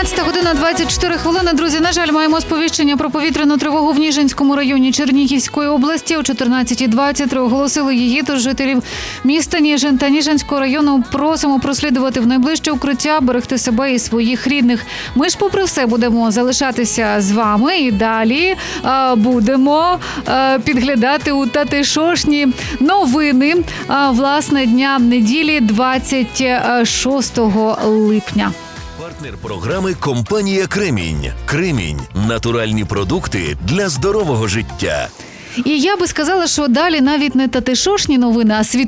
11:24. Друзі, на жаль, маємо сповіщення про повітряну тривогу в Ніжинському районі Чернігівської області. О 14:20 оголосили її, тож жителів міста Ніжин та Ніжинського району просимо прослідувати в найближче укриття, берегти себе і своїх рідних. Ми ж, попри все, будемо залишатися з вами і далі будемо підглядати у Татишошні новини, власне, дня неділі 26 липня. Партнер програми – компанія «Кремінь». «Кремінь» – натуральні продукти для здорового життя. І я би сказала, що далі навіть не Татишошні новини, а